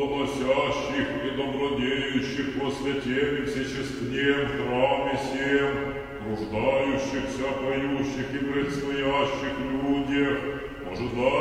плодоносящих и добродеющих во святе и всечестнем храме сем, рождающихся, поющих и предстоящих людях, ожидающих